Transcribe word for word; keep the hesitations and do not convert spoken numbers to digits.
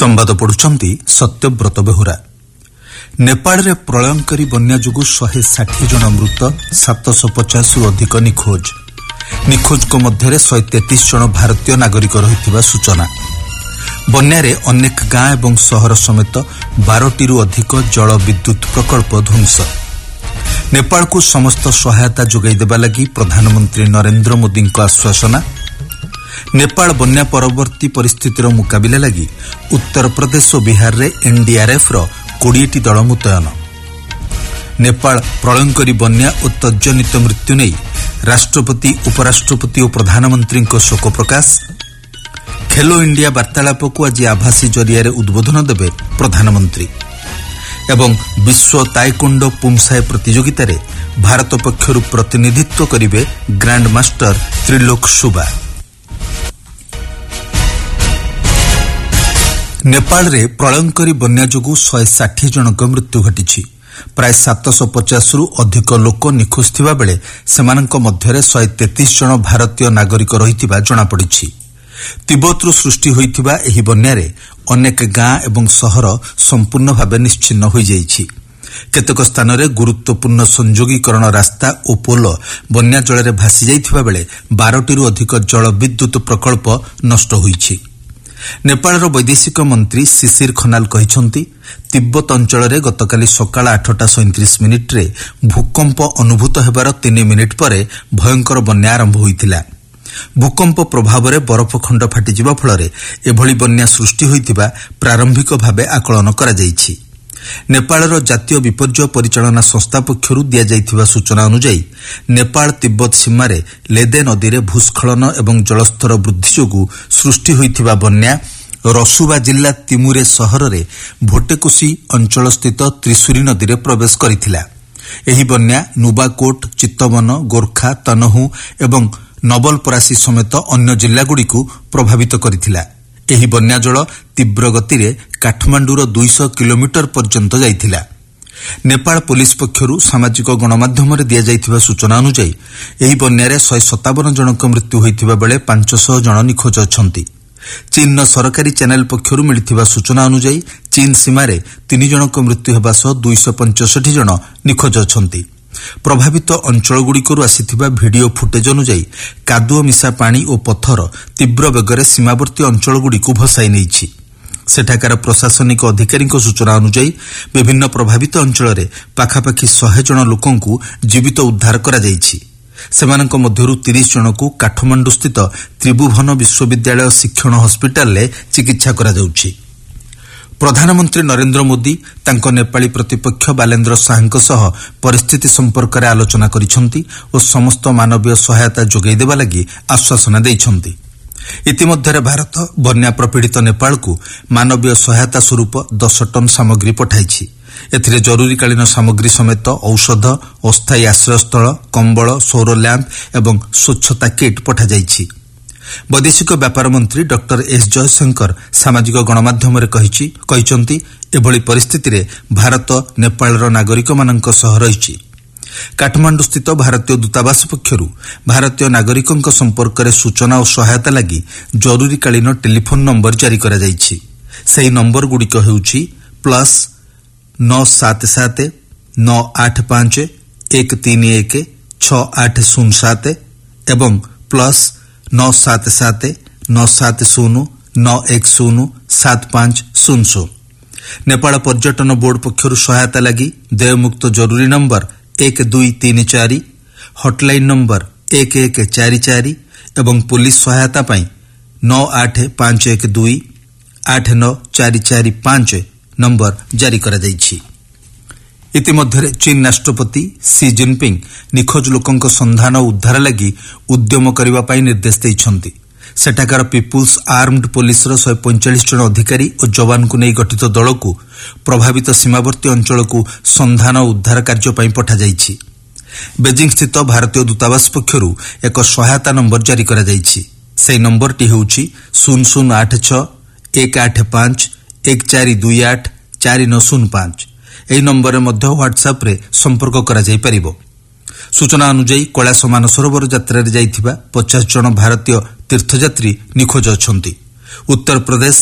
ସମ୍ବାଦ ପଢୁଛନ୍ତି ସତ୍ୟବ୍ରତ ବେହୁରା। ନେପାଳରେ ପ୍ରଳୟଙ୍କରୀ ବନ୍ୟା ଯୋଗୁଁ ଶହେ ଷାଠିଏ ଜଣ ମୃତ, ସାତଶହ ପଚାଶରୁ ଅଧିକ ନିଖୋଜ। ନିଖୋଜଙ୍କ ମଧ୍ୟରେ ଶହେ ତେତିଶ ଜଣ ଭାରତୀୟ ନାଗରିକ ରହିଥିବା ସୂଚନା। ବନ୍ୟାରେ ଅନେକ ଗାଁ ଏବଂ ସହର ସମେତ ବାରଟିରୁ ଅଧିକ ଜଳ ବିଦ୍ୟୁତ ପ୍ରକଳ୍ପ ଧ୍ୱଂସ। ନେପାଳକୁ ସମସ୍ତ ସହାୟତା ଯୋଗାଇ ଦେବା ଲାଗି ପ୍ରଧାନମନ୍ତ୍ରୀ ନରେନ୍ଦ୍ର ମୋଦିଙ୍କ ଆଶ୍ୱାସନା। ନେପାଳ ବନ୍ୟା ପରବର୍ତ୍ତୀ ପରିସ୍ଥିତିର ମୁକାବିଲା ଲାଗି ଉତ୍ତରପ୍ରଦେଶ ଓ ବିହାରରେ ଏନ୍ଡିଆର୍ଏଫ୍ର କୋଡ଼ିଏଟି ଦଳ ମୁତୟନ। ନେପାଳ ପ୍ରଳୟଙ୍କରୀ ବନ୍ୟା ଓ ତଜ୍ଜନିତ ମୃତ୍ୟୁ ନେଇ ରାଷ୍ଟ୍ରପତି, ଉପରାଷ୍ଟ୍ରପତି ଓ ପ୍ରଧାନମନ୍ତ୍ରୀଙ୍କ ଶୋକ ପ୍ରକାଶ। ଖେଲୋ ଇଣ୍ଡିଆ ବାର୍ତ୍ତାଳାପକୁ ଆଜି ଆଭାସୀ ଜରିଆରେ ଉଦ୍ବୋଧନ ଦେବେ ପ୍ରଧାନମନ୍ତ୍ରୀ। ଏବଂ ବିଶ୍ୱ ତାଏକ୍ୱୋଣ୍ଡୋ ପୁମ୍ସାଏ ପ୍ରତିଯୋଗିତାରେ ଭାରତ ପକ୍ଷରୁ ପ୍ରତିନିଧିତ୍ୱ କରିବେ ଗ୍ରାଣ୍ଡମାଷ୍ଟର ତ୍ରିଲୋକ ସୁବା। ନେପାଳରେ ପ୍ରଳୟଙ୍କରୀ ବନ୍ୟା ଯୋଗୁଁ ଶହେ ଷାଠିଏ ଜଣଙ୍କ ମୃତ୍ୟୁ ଘଟିଛି। ପ୍ରାୟ ସାତଶହ ପଚାଶରୁ ଅଧିକ ଲୋକ ନିଖୋଜ ଥିବା ବେଳେ ସେମାନଙ୍କ ମଧ୍ୟରେ ଶହେ ତେତିଶ ଜଣ ଭାରତୀୟ ନାଗରିକ ରହିଥିବା ଜଣାପଡ଼ିଛି। ତିବ୍ବତରୁ ସୃଷ୍ଟି ହୋଇଥିବା ଏହି ବନ୍ୟାରେ ଅନେକ ଗାଁ ଏବଂ ସହର ସମ୍ପୂର୍ଣ୍ଣ ଭାବେ ନିଶ୍ଚିହ୍ନ ହୋଇଯାଇଛି। କେତେକ ସ୍ଥାନରେ ଗୁରୁତ୍ୱପୂର୍ଣ୍ଣ ସଂଯୋଗୀକରଣ ରାସ୍ତା ଓ ପୋଲ ବନ୍ୟା ଜଳରେ ଭାସି ଯାଇଥିବା ବେଳେ ବାରଟିରୁ ଅଧିକ ଜଳ ବିଦ୍ୟୁତ ପ୍ରକଳ୍ପ ନଷ୍ଟ ହୋଇଛି। ନେପାଳର ବୈଦେଶିକ ମନ୍ତ୍ରୀ ଶିଶିର ଖନାଲ କହିଛନ୍ତି, ତିବ୍ବତ ଅଞ୍ଚଳରେ ଗତକାଲି ସକାଳ ଆଠଟା ସଇଁତିରିଶ ମିନିଟ୍ରେ ଭୂକମ୍ପ ଅନୁଭୂତ ହେବାର ତିନି ମିନିଟ୍ ପରେ ଭୟଙ୍କର ବନ୍ୟା ଆରମ୍ଭ ହୋଇଥିଲା। ଭୂକମ୍ପ ପ୍ରଭାବରେ ବରଫ ଖଣ୍ଡ ଫାଟିଯିବା ଫଳରେ ଏଭଳି ବନ୍ୟା ସୃଷ୍ଟି ହୋଇଥିବା ପ୍ରାରମ୍ଭିକ ଭାବେ ଆକଳନ କରାଯାଇଛି। ନେପାଳର ଜାତୀୟ ବିପର୍ଯ୍ୟୟ ପରିଚାଳନା ସଂସ୍ଥା ପକ୍ଷରୁ ଦିଆଯାଇଥିବା ସୂଚନା ଅନୁଯାୟୀ ନେପାଳ ତିବ୍ବତ ସୀମାରେ ଲେଦେ ନଦୀରେ ଭୂସ୍ଖଳନ ଏବଂ ଜଳସ୍ତର ବୃଦ୍ଧି ଯୋଗୁଁ ସୃଷ୍ଟି ହୋଇଥିବା ବନ୍ୟା ରସୁବା ଜିଲ୍ଲା ତିମୁରେ ସହରରେ ଭୋଟେକୁସି ଅଞ୍ଚଳସ୍ଥିତ ତ୍ରିଶୁରୀ ନଦୀରେ ପ୍ରବେଶ କରିଥିଲା। ଏହି ବନ୍ୟା ନୁବାକୋଟ, ଚିତ୍ତବନ, ଗୋର୍ଖା, ତନହୁ ଏବଂ ନବଲପରାସୀ ସମେତ ଅନ୍ୟ ଜିଲ୍ଲାଗୁଡ଼ିକୁ ପ୍ରଭାବିତ କରିଥିଲା। ଏହି ବନ୍ୟା ଜଳ ତୀବ୍ର ଗତିରେ କାଠମାଣ୍ଡୁର ଦୁଇଶହ କିଲୋମିଟର ପର୍ଯ୍ୟନ୍ତ ଯାଇଥିଲା। ନେପାଳ ପୋଲିସ ପକ୍ଷରୁ ସାମାଜିକ ଗଣମାଧ୍ୟମରେ ଦିଆଯାଇଥିବା ସୂଚନା ଅନୁଯାୟୀ ଏହି ବନ୍ୟାରେ ଶହେ ସତାବନ ଜଣଙ୍କ ମୃତ୍ୟୁ ହୋଇଥିବା ବେଳେ ପାଞ୍ଚଶହ ଜଣ ନିଖୋଜ ଅଛନ୍ତି। ଚୀନର ସରକାରୀ ଚ୍ୟାନେଲ ପକ୍ଷରୁ ମିଳିଥିବା ସୂଚନା ଅନୁଯାୟୀ ଚୀନ ସୀମାରେ ତିନି ଜଣଙ୍କ ମୃତ୍ୟୁ ହେବା ସହ ଦୁଇଶହ ପଞ୍ଚଷଠି ଜଣ ନିଖୋଜ ଅଛନ୍ତି। ପ୍ରଭାବିତ ଅଞ୍ଚଳଗୁଡ଼ିକରୁ ଆସିଥିବା ଭିଡିଓ ଫୁଟେଜ୍ ଅନୁଯାୟୀ କାଦୁଅ ମିଶା ପାଣି ଓ ପଥର ତୀବ୍ର ବେଗରେ ସୀମାବର୍ତ୍ତୀ ଅଞ୍ଚଳଗୁଡ଼ିକୁ ଭସାଇ ନେଇଛି। ସେଠାକାର ପ୍ରଶାସନିକ ଅଧିକାରୀଙ୍କ ସୂଚନା ଅନୁଯାୟୀ ବିଭିନ୍ନ ପ୍ରଭାବିତ ଅଞ୍ଚଳରେ ପାଖାପାଖି ଶହେ ଜଣ ଲୋକଙ୍କୁ ଜୀବିତ ଉଦ୍ଧାର କରାଯାଇଛି। ସେମାନଙ୍କ ମଧ୍ୟରୁ ତିରିଶ ଜଣଙ୍କୁ କାଠମାଣ୍ଡୁସ୍ଥିତ ତ୍ରିଭୁବନ ବିଶ୍ୱବିଦ୍ୟାଳୟ ଶିକ୍ଷଣ ହସ୍ପିଟାଲରେ ଚିକିତ୍ସା କରାଯାଉଛି। ପ୍ରଧାନମନ୍ତ୍ରୀ ନରେନ୍ଦ୍ର ମୋଦି ତାଙ୍କ ନେପାଳୀ ପ୍ରତିପକ୍ଷ ବାଲେନ୍ଦ୍ର ଶାହଙ୍କ ସହ ପରିସ୍ଥିତି ସମ୍ପର୍କରେ ଆଲୋଚନା କରିଛନ୍ତି ଓ ସମସ୍ତ ମାନବୀୟ ସହାୟତା ଯୋଗାଇ ଦେବା ଲାଗି ଆଶ୍ୱାସନା ଦେଇଛନ୍ତି। ଇତିମଧ୍ୟରେ ଭାରତ ବନ୍ୟା ପ୍ରପୀଡ଼ିତ ନେପାଳକୁ ମାନବୀୟ ସହାୟତା ସ୍ୱରୂପ ଦଶ ଟନ୍ ସାମଗ୍ରୀ ପଠାଇଛି। ଏଥିରେ ଜରୁରୀକାଳୀନ ସାମଗ୍ରୀ ସମେତ ଔଷଧ, ଅସ୍ଥାୟୀ ଆଶ୍ରୟସ୍ଥଳ, କମ୍ବଳ, ସୌର ଲ୍ୟାମ୍ପ ଏବଂ ସ୍ୱଚ୍ଛତା କିଟ୍ ପଠାଯାଇଛି। ବୈଦେଶିକ ବ୍ୟାପାର ମନ୍ତ୍ରୀ ଡକ୍ଟର ଏସ୍ ଜୟଶଙ୍କର ସାମାଜିକ ଗଣମାଧ୍ୟମରେ କହିଛନ୍ତି, ଏଭଳି ପରିସ୍ଥିତିରେ ଭାରତ ନେପାଳର ନାଗରିକମାନଙ୍କ ସହ ରହିଛି। କାଠମାଣ୍ଡୁସ୍ଥିତ ଭାରତୀୟ ଦୂତାବାସ ପକ୍ଷରୁ ଭାରତୀୟ ନାଗରିକଙ୍କ ସମ୍ପର୍କରେ ସୂଚନା ଓ ସହାୟତା ଲାଗି ଜରୁରୀକାଳୀନ ଟେଲିଫୋନ୍ ନମ୍ବର ଜାରି କରାଯାଇଛି। ସେହି ନମ୍ବରଗୁଡ଼ିକ ହେଉଛି ପ୍ଲସ୍ ନଅ ସାତ ସାତ ନଅ ଆଠ ପାଞ୍ଚ ଏକ ତିନି ଏକ ଛଅ ଆଠ ଶୂନ ସାତ ଏବଂ ପ୍ଲସ୍ ନଅ ସାତ ସାତ ନଅ ସାତ ଶୂନ ନଅ ଏକ ଶୂନ ସାତ ପାଞ୍ଚ ଶୂନ ଶୂନ। ନେପାଳ ପର୍ଯ୍ୟଟନ ବୋର୍ଡ ପକ୍ଷରୁ ସହାୟତା ଲାଗି ଦେୟମୁକ୍ତ ଜରୁରୀ ନମ୍ବର ଏକ ଦୁଇ ତିନି ଚାରି, ହଟ୍ଲାଇନ୍ ନମ୍ବର ଏକ ଏକ ଚାରି ଚାରି ଏବଂ ପୁଲିସ ସହାୟତା ପାଇଁ ନଅ ଆଠ ପାଞ୍ଚ ଏକ ଦୁଇ ଆଠ ନଅ ଚାରି ଚାରି ପାଞ୍ଚ ନମ୍ବର ଜାରି କରାଯାଇଛି। ଇତିମଧ୍ୟରେ ଚୀନ ରାଷ୍ଟ୍ରପତି ସି ଜିନ୍ପିଙ୍ଗ ନିଖୋଜ ଲୋକଙ୍କ ସନ୍ଧାନ ଓ ଉଦ୍ଧାର ଲାଗି ଉଦ୍ୟମ କରିବା ପାଇଁ ନିର୍ଦ୍ଦେଶ ଦେଇଛନ୍ତି। ସେଠାକାର ପିପୁଲ୍ସ ଆର୍ମଡ ପୋଲିସର ଶହେ ପଇଁଚାଳିଶ ଜଣ ଅଧିକାରୀ ଓ ଯବାନଙ୍କୁ ନେଇ ଗଠିତ ଦଳକୁ ପ୍ରଭାବିତ ସୀମାବର୍ତ୍ତୀ ଅଞ୍ଚଳକୁ ସନ୍ଧାନ ଓ ଉଦ୍ଧାର କାର୍ଯ୍ୟ ପାଇଁ ପଠାଯାଇଛି। ବେଜିଂସ୍ଥିତ ଭାରତୀୟ ଦୂତାବାସ ପକ୍ଷରୁ ଏକ ସହାୟତା ନମ୍ବର ଜାରି କରାଯାଇଛି। ସେହି ନମ୍ବରଟି ହେଉଛି ଶୂନ ଶୂନ ଆଠ ଛଅ ଏକ ଆଠ ପାଞ୍ଚ ଏକ ଚାରି ଦୁଇ ଆଠ ଚାରି ନଅ ଶୂନ ପାଞ୍ଚ। ଏହି ନମ୍ବରରେ ମଧ୍ୟ ହ୍ୱାଟ୍ସଆପ୍ରେ ସମ୍ପର୍କ କରାଯାଇପାରିବ। ସୂଚନା ଅନୁଯାୟୀ କୈଳାସ ମାନସରୋବର ଯାତ୍ରାରେ ଯାଇଥିବା ପଚାଶ ଜଣ ଭାରତୀୟ ତୀର୍ଥଯାତ୍ରୀ ନିଖୋଜ ଅଛନ୍ତି। ଉତ୍ତରପ୍ରଦେଶ